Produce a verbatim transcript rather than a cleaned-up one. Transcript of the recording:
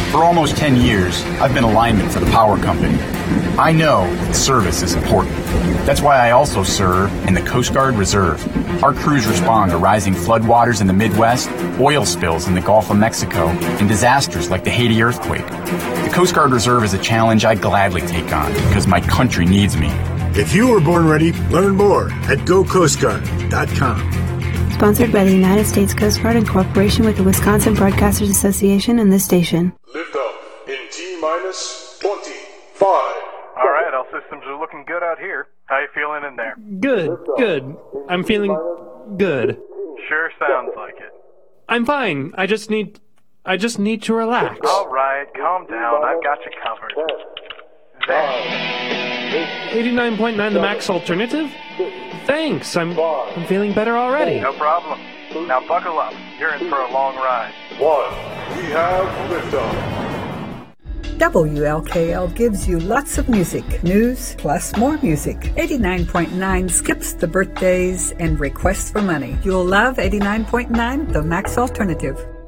For almost ten years, I've been a lineman for the power company. I know that service is important. That's why I also serve in the Coast Guard Reserve. Our crews respond to rising floodwaters in the Midwest, oil spills in the Gulf of Mexico, and disasters like the Haiti earthquake. The Coast Guard Reserve is a challenge I gladly take on because my country needs me. If you were born ready, learn more at go coast guard dot com. Sponsored by the United States Coast Guard in cooperation with the Wisconsin Broadcasters Association and this station. Lift off in T-minus twenty-five. All right, all systems are looking good out here. How you feeling in there? Good, good. I'm feeling good. Sure sounds like it. I'm fine. I just need... I just need to relax. All right, calm down. I've got you covered. There. eighty-nine point nine the max alternative? Thanks. I'm I'm feeling better already. No problem. Now buckle up. You're in for a long ride. One. We have liftoff. W L K L gives you lots of music, news, plus more music. eighty-nine point nine skips the birthdays and requests for money. You'll love eighty-nine point nine, the max alternative.